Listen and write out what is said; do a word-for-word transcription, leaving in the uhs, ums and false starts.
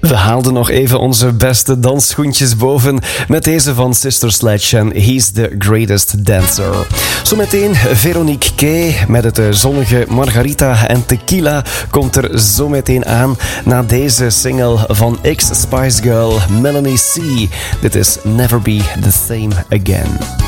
We haalden nog even onze beste dansschoentjes boven met deze van Sister Sledge en He's the Greatest Dancer. Zometeen Veronique K met het zonnige Margarita en Tequila komt er zometeen aan na deze single van ex-Spice Girl Melanie C. Dit is Never Be the Same Again.